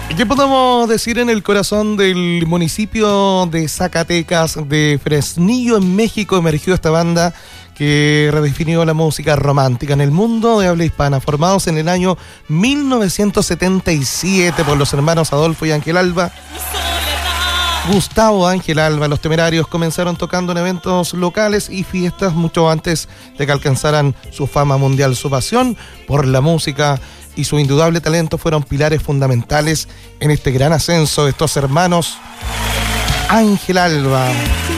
¿Qué podemos decir en el corazón del municipio de Zacatecas, de Fresnillo, en México? Emergió esta banda que redefinió la música romántica en el mundo de habla hispana, formados en el año 1977 por los hermanos Adolfo y Ángel Alba. Gustavo Ángel Alba, los Temerarios, comenzaron tocando en eventos locales y fiestas mucho antes de que alcanzaran su fama mundial. Su pasión por la música y su indudable talento fueron pilares fundamentales en este gran ascenso de estos hermanos Ángel Alba.